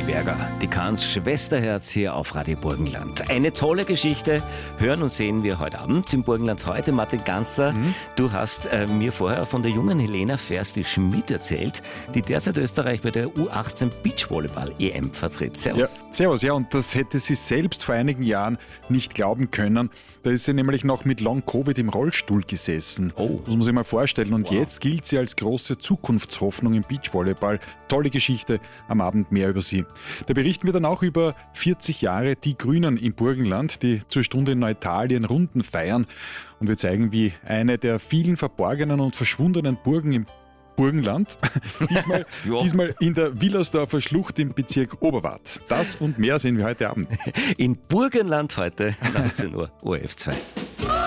Berger, die Kahns Schwesterherz hier auf Radio Burgenland. Eine tolle Geschichte hören und sehen wir heute Abend im Burgenland heute. Martin Ganster, du hast mir vorher von der jungen Helena Fersti-Schmidt erzählt, die derzeit Österreich bei der U18 Beachvolleyball-EM vertritt. Servus. Ja, servus, ja, und das hätte sie selbst vor einigen Jahren nicht glauben können. Da ist sie nämlich noch mit Long-Covid im Rollstuhl gesessen. Oh. Das muss man sich mal vorstellen. Und jetzt gilt sie als große Zukunftshoffnung im Beachvolleyball. Tolle Geschichte, am Abend mehr über sie. Da berichten wir dann auch über 40 Jahre Die Grünen im Burgenland, die zur Stunde in Neuitalien Runden feiern. Und wir zeigen, wie eine der vielen verborgenen und verschwundenen Burgen im Burgenland, diesmal in der Willersdorfer Schlucht im Bezirk Oberwart. Das und mehr sehen wir heute Abend. In Burgenland heute 19 Uhr, ORF 2.